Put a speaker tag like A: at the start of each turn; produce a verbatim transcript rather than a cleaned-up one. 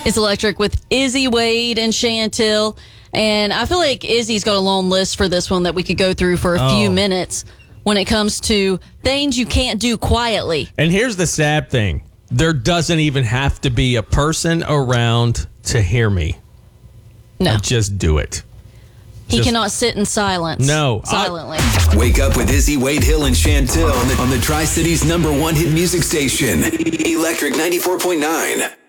A: It's Electric with Izzy, Wade, and Chantel. And I feel like Izzy's got a long list for this one that we could go through for a
B: Oh.
A: few minutes when it comes to things you can't do quietly.
B: And here's the sad thing. There doesn't even have to be a person around to hear me.
A: No.
B: I just do it.
A: He
B: Just-
A: cannot sit in silence.
B: No, I-
A: Silently.
C: Wake up with Izzy, Wade, Hill, and Chantel on the, on the Tri-Cities number one hit music station, Electric ninety-four point nine.